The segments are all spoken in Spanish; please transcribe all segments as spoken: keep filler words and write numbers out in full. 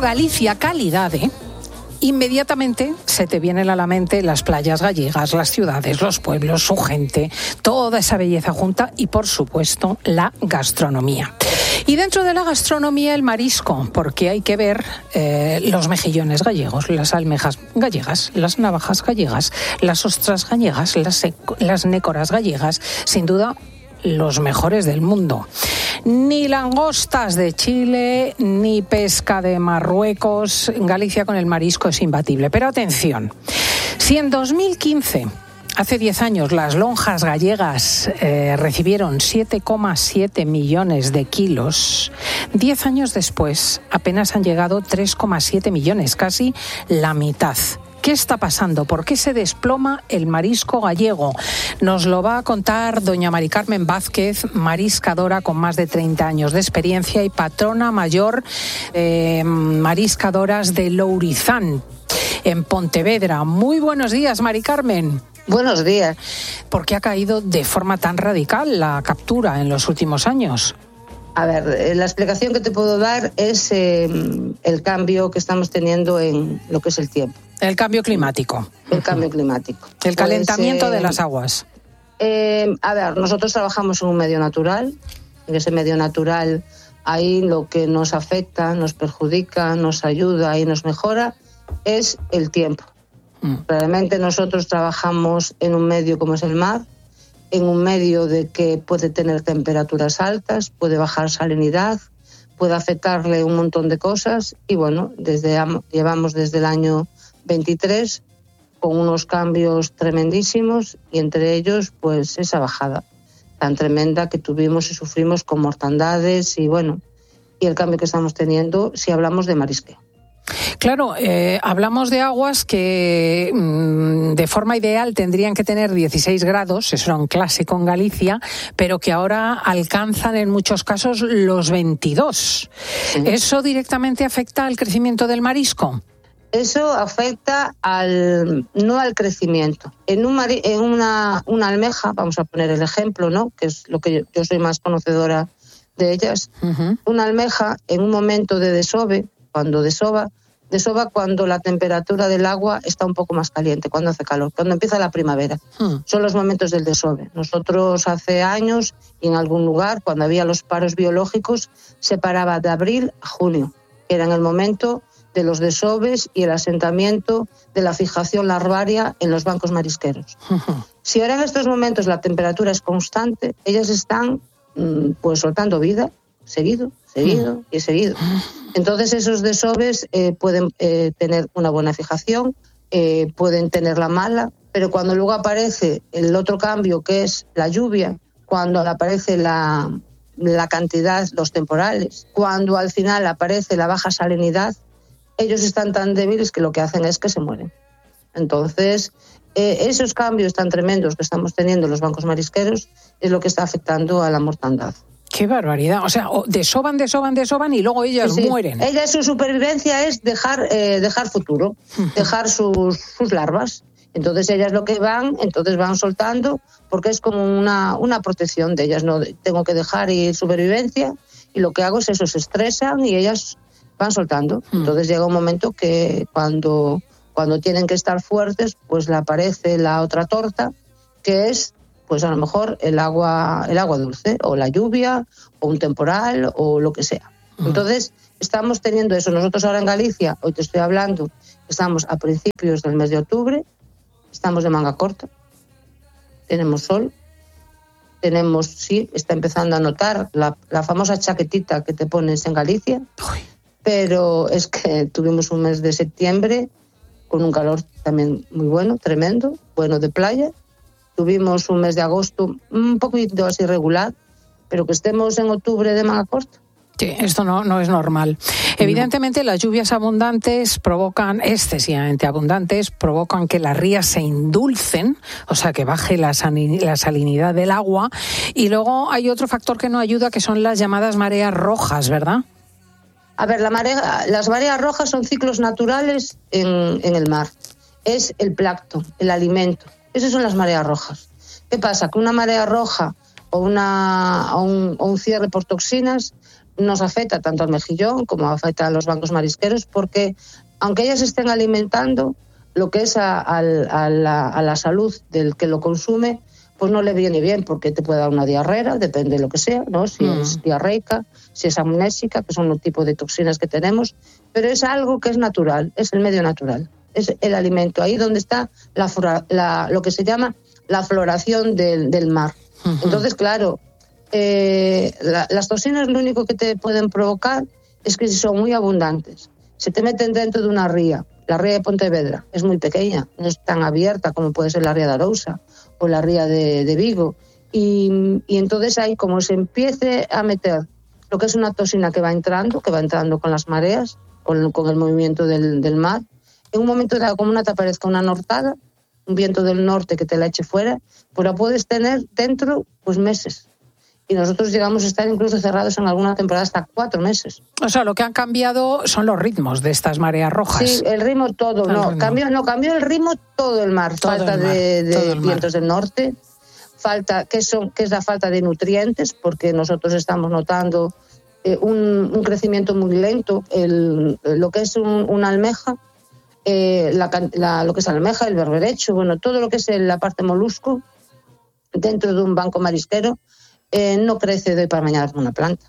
Galicia, calidad, ¿eh? Inmediatamente se te vienen a la mente las playas gallegas, las ciudades, los pueblos, su gente, toda esa belleza junta y, por supuesto, la gastronomía. Y dentro de la gastronomía, el marisco, porque hay que ver eh, los mejillones gallegos, las almejas gallegas, las navajas gallegas, las ostras gallegas, las, las nécoras gallegas, sin duda los mejores del mundo. Ni langostas de Chile, ni pesca de Marruecos. Galicia con el marisco es imbatible. Pero atención, si en dos mil quince, hace diez años, las lonjas gallegas eh, recibieron siete coma siete millones de kilos, diez años después apenas han llegado tres coma siete millones, casi la mitad. ¿Qué está pasando? ¿Por qué se desploma el marisco gallego? Nos lo va a contar doña Mari Carmen Vázquez, mariscadora con más de treinta años de experiencia y patrona mayor eh, mariscadoras de Lourizán, en Pontevedra. Muy buenos días, Mari Carmen. Buenos días. ¿Por qué ha caído de forma tan radical la captura en los últimos años? A ver, la explicación que te puedo dar es eh, el cambio que estamos teniendo en lo que es el tiempo. El cambio climático. El cambio climático. El calentamiento pues, eh, de las aguas. Eh, a ver, nosotros trabajamos en un medio natural. En ese medio natural, ahí lo que nos afecta, nos perjudica, nos ayuda y nos mejora es el tiempo. Mm. Realmente nosotros trabajamos en un medio como es el mar, en un medio de que puede tener temperaturas altas, puede bajar salinidad, puede afectarle un montón de cosas y bueno, desde llevamos desde el año veintitrés con unos cambios tremendísimos y entre ellos pues esa bajada tan tremenda que tuvimos y sufrimos con mortandades y bueno, y el cambio que estamos teniendo si hablamos de marisqueo. Claro, eh, hablamos de aguas que mmm, de forma ideal tendrían que tener dieciséis grados, eso era un clásico en Galicia, pero que ahora alcanzan en muchos casos los veintidós. Sí. ¿Eso directamente afecta al crecimiento del marisco? Eso afecta al no al crecimiento. En, un mari, en una, una almeja, vamos a poner el ejemplo, ¿no? Que es lo que yo, yo soy más conocedora de ellas. Uh-huh. Una almeja en un momento de desove, cuando desova, desova cuando la temperatura del agua está un poco más caliente, cuando hace calor, cuando empieza la primavera. Hmm. Son los momentos del desove. Nosotros hace años, y en algún lugar, cuando había los paros biológicos, se paraba de abril a junio, que era en el momento de los desoves y el asentamiento de la fijación larvaria en los bancos marisqueros. Uh-huh. Si ahora en estos momentos la temperatura es constante, ellas están pues soltando vida, seguido, seguido y seguido. Entonces esos desoves eh, pueden eh, tener una buena fijación, eh, pueden tenerla mala, pero cuando luego aparece el otro cambio que es la lluvia, cuando aparece la, la cantidad, los temporales, cuando al final aparece la baja salinidad, ellos están tan débiles que lo que hacen es que se mueren. Entonces eh, esos cambios tan tremendos que estamos teniendo en los bancos marisqueros es lo que está afectando a la mortandad. ¡Qué barbaridad! O sea, desovan, desovan, desovan y luego ellas sí, sí. mueren. Ella, su supervivencia es dejar eh, dejar futuro, uh-huh. dejar sus, sus larvas. Entonces ellas lo que van, entonces van soltando, porque es como una, una protección de ellas. No tengo que dejar ir supervivencia y lo que hago es eso, se estresan y ellas van soltando. Uh-huh. Entonces llega un momento que cuando, cuando tienen que estar fuertes, pues le aparece la otra torta, que es pues a lo mejor el agua el agua dulce, o la lluvia, o un temporal, o lo que sea. Uh-huh. Entonces, estamos teniendo eso. Nosotros ahora en Galicia, hoy te estoy hablando, estamos a principios del mes de octubre, estamos de manga corta, tenemos sol, tenemos, sí, está empezando a notar la, la famosa chaquetita que te pones en Galicia, Uy. Pero es que tuvimos un mes de septiembre con un calor también muy bueno, tremendo, bueno de playa. Tuvimos un mes de agosto un poquito así irregular, pero que estemos en octubre de manga corta. Sí, esto no, no es normal. Evidentemente, las lluvias abundantes provocan, excesivamente abundantes, provocan que las rías se indulcen, o sea, que baje la, sani, la salinidad del agua. Y luego hay otro factor que no ayuda, que son las llamadas mareas rojas, ¿verdad? A ver, la marea, las mareas rojas son ciclos naturales en, en el mar. Es el plancton, el alimento. Esas son las mareas rojas. ¿Qué pasa? Que una marea roja o, una, o, un, o un cierre por toxinas nos afecta tanto al mejillón como afecta a los bancos marisqueros, porque aunque ellas estén alimentando, lo que es a, a, a, la, a la salud del que lo consume, pues no le viene bien, porque te puede dar una diarrea, depende de lo que sea, ¿no? Si mm. es diarreica, si es amnésica, que son los tipos de toxinas que tenemos, pero es algo que es natural, es el medio natural, es el alimento, ahí donde está la, la, lo que se llama la floración del, del mar. Uh-huh. Entonces, claro, eh, la, las toxinas lo único que te pueden provocar es que si son muy abundantes, se te meten dentro de una ría. La ría de Pontevedra es muy pequeña, no es tan abierta como puede ser la ría de Arousa o la ría de, de Vigo. Y, y entonces ahí, como se empiece a meter lo que es una toxina que va entrando, que va entrando con las mareas, con, con el movimiento del, del mar, en un momento dado, como una te aparezca una nortada, un viento del norte que te la eche fuera, pues la puedes tener dentro pues meses. Y nosotros llegamos a estar incluso cerrados en alguna temporada hasta cuatro meses. O sea, lo que han cambiado son los ritmos de estas mareas rojas. Sí, el ritmo todo, el no, ritmo. Cambió, no, cambió el ritmo todo el mar. Todo falta el mar, de, de vientos mar. Del norte, falta, que, son, que es la falta de nutrientes, porque nosotros estamos notando eh, un, un crecimiento muy lento. El, lo que es un, una almeja, eh, la, la, lo que es la almeja, el berberecho, bueno, todo lo que es la parte molusco, dentro de un banco marisquero, Eh, no crece de hoy para mañana como una planta.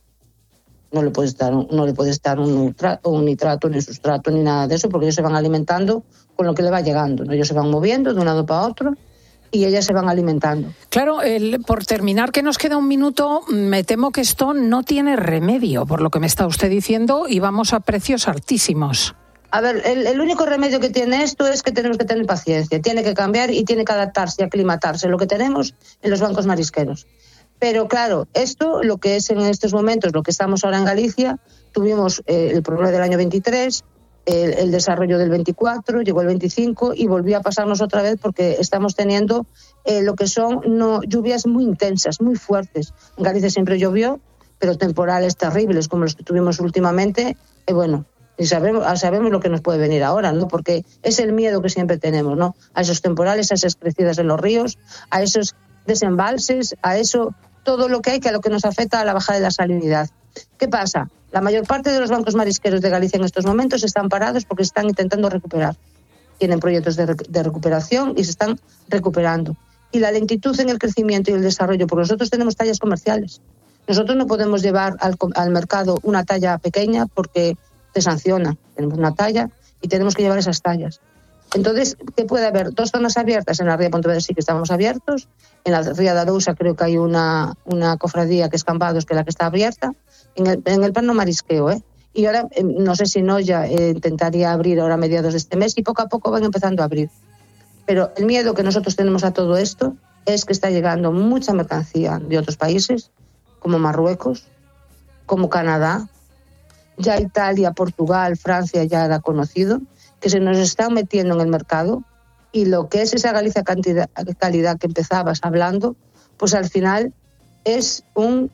No le puedes dar, no le puedes dar un, nitrato, un nitrato, ni sustrato, ni nada de eso, porque ellos se van alimentando con lo que le va llegando, ¿no? Ellos se van moviendo de un lado para otro y ellas se van alimentando. Claro, el, por terminar, que nos queda un minuto, me temo que esto no tiene remedio, por lo que me está usted diciendo, y vamos a precios altísimos. A ver, el, el único remedio que tiene esto es que tenemos que tener paciencia, tiene que cambiar y tiene que adaptarse y aclimatarse, lo que tenemos en los bancos marisqueros. Pero claro, esto, lo que es en estos momentos, lo que estamos ahora en Galicia, tuvimos eh, el problema del año veintitrés, el, el desarrollo del veinticuatro, llegó el veinticinco y volvió a pasarnos otra vez porque estamos teniendo eh, lo que son no, lluvias muy intensas, muy fuertes. En Galicia siempre llovió, pero temporales terribles como los que tuvimos últimamente, eh, bueno, y sabemos, sabemos lo que nos puede venir ahora, ¿no? Porque es el miedo que siempre tenemos, ¿no? A esos temporales, a esas crecidas en los ríos, a esos desembalses, a eso... todo lo que hay, que a lo que nos afecta a la bajada de la salinidad. ¿Qué pasa? La mayor parte de los bancos marisqueros de Galicia en estos momentos están parados porque están intentando recuperar. Tienen proyectos de, rec- de recuperación y se están recuperando. Y la lentitud en el crecimiento y el desarrollo, porque nosotros tenemos tallas comerciales. Nosotros no podemos llevar al, al mercado una talla pequeña porque te sanciona. Tenemos una talla y tenemos que llevar esas tallas. Entonces, ¿qué puede haber? Dos zonas abiertas. En la ría de Pontevedra sí que estamos abiertos. En la ría de Arousa creo que hay una, una cofradía que es Cambados, que es la que está abierta. En el, en el plano marisqueo, ¿eh? Y ahora, eh, no sé si Noia eh, intentaría abrir ahora a mediados de este mes y poco a poco van empezando a abrir. Pero el miedo que nosotros tenemos a todo esto es que está llegando mucha mercancía de otros países, como Marruecos, como Canadá, ya Italia, Portugal, Francia ya la ha conocido, que se nos están metiendo en el mercado, y lo que es esa Galicia cantidad, calidad que empezabas hablando, pues al final es un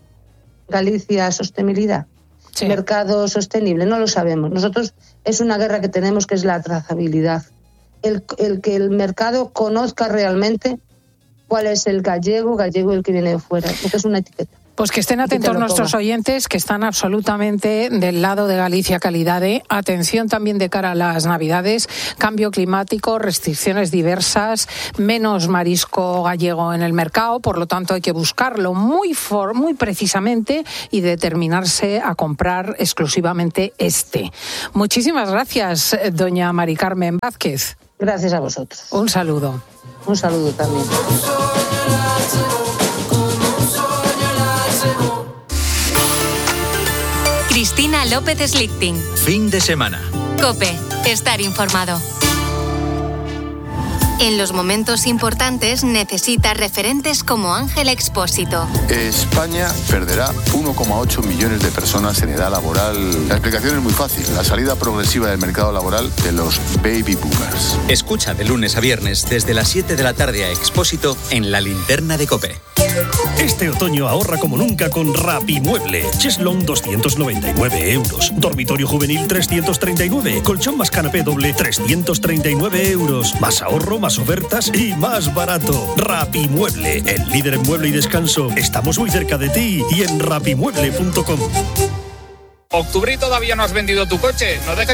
Galicia sostenibilidad, sí. Mercado sostenible, no lo sabemos. Nosotros es una guerra que tenemos, que es la trazabilidad, el, el que el mercado conozca realmente cuál es el gallego, gallego el que viene de fuera, porque es una etiqueta. Pues que estén atentos nuestros oyentes, que están absolutamente del lado de Galicia Calidade. Atención también de cara a las Navidades, cambio climático, restricciones diversas, menos marisco gallego en el mercado, por lo tanto hay que buscarlo muy, for, muy precisamente y determinarse a comprar exclusivamente este. Muchísimas gracias, doña Mari Carmen Vázquez. Gracias a vosotros. Un saludo. Un saludo también. Cristina López Slichting. Fin de semana. COPE. Estar informado. En los momentos importantes necesita referentes como Ángel Expósito. España perderá uno coma ocho millones de personas en edad laboral. La explicación es muy fácil, la salida progresiva del mercado laboral de los baby boomers. Escucha de lunes a viernes desde las siete de la tarde a Expósito en La Linterna de COPE. Este otoño ahorra como nunca con Rapimueble. Cheslong doscientos noventa y nueve euros. Dormitorio juvenil trescientos treinta y nueve. Colchón más canapé doble trescientos treinta y nueve euros. Más ahorro, más ofertas y más barato. Rapimueble, el líder en mueble y descanso. Estamos muy cerca de ti y en rapimueble punto com. Octubre y todavía no has vendido tu coche. ¿No dejes